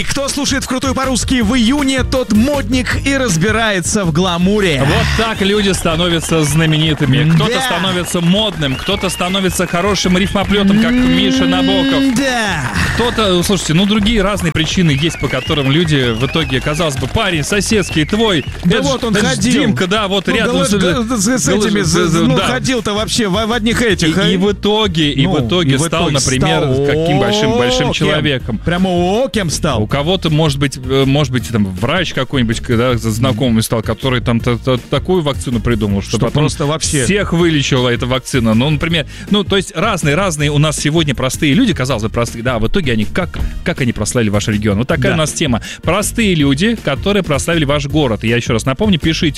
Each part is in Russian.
Кто слушает вкрутую по-русски в июне, тот модник и разбирается в гламуре. Вот так люди становятся знаменитыми. Кто-то Да. становится модным, кто-то становится хорошим рифмоплетом, как Миша Набоков. Да. Кто-то, слушайте, другие разные причины есть, по которым люди в итоге, казалось бы, парень соседский твой. Да это вот он это ж ходил. Димка, да, вот рядом с этими, да. ходил-то вообще в одних этих. И в итоге стал, например, каким большим человеком. Прямо кем стал? У кого-то, может быть, там врач какой-нибудь, когда знакомый стал, который там такую вакцину придумал, что потом просто вообще всех вылечила эта вакцина. Ну, например, то есть разные у нас сегодня простые люди, казалось бы, простые, да, в итоге они как они прославили ваш регион. Вот такая у нас тема. Простые люди, которые прославили ваш город. Я еще раз напомню, пишите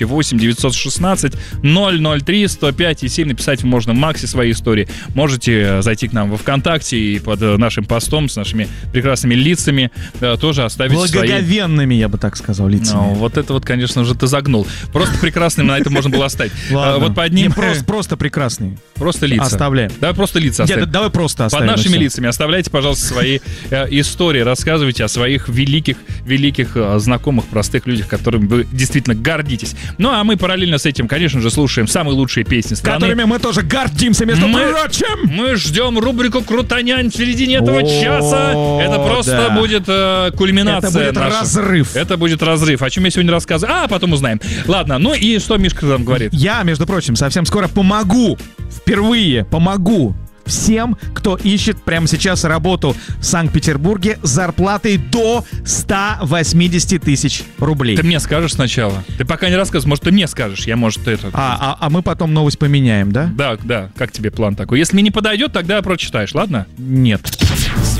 8-916-003-105-7. Написать можно в Максе свои истории. Можете зайти к нам во ВКонтакте и под нашим постом с нашими прекрасными лицами тоже оставить благоговенными, я бы так сказал, лицами. Вот это вот, конечно же, ты загнул. Просто прекрасными на это можно было оставить. Ладно. Вот под ним... Просто прекрасные. Просто лица. Оставляем. Давай просто лица оставим. Давай просто оставим. Под нашими лицами оставляйте, пожалуйста, свои истории. Рассказывайте о своих великих знакомых, простых людях, которыми вы действительно гордитесь. Ну, а мы параллельно с этим, конечно же, слушаем самые лучшие песни страны. Которыми мы тоже гордимся, между прочим. Мы ждем рубрику «Крутанянь» в середине этого часа. Это просто будет кульминация. Это будет разрыв. Это будет разрыв. О чем я сегодня рассказываю? А потом узнаем. Ладно, ну и что Мишка там говорит? Я, между прочим, совсем скоро впервые помогу всем, кто ищет прямо сейчас работу в Санкт-Петербурге с зарплатой до 180 тысяч рублей. Ты мне скажешь сначала? Ты пока не рассказывай, может, ты мне скажешь. Я, может, это... А мы потом новость поменяем, да? Да. Как тебе план такой? Если мне не подойдет, тогда прочитаешь, ладно? Нет.